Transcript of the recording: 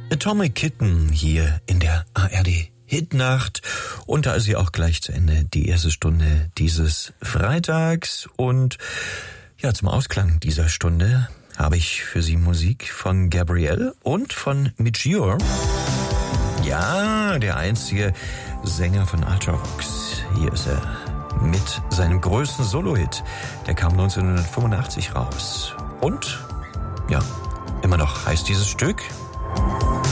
Atomic Kitten hier in der ARD Hitnacht. Und da ist sie auch gleich zu Ende, die erste Stunde dieses Freitags. Und ja, zum Ausklang dieser Stunde habe ich für Sie Musik von Gabriel und von Midgear. Ja, der einzige Sänger von Ultravox. Hier ist er mit seinem größten Solo-Hit. Der kam 1985 raus. Und ja, immer noch heißt dieses Stück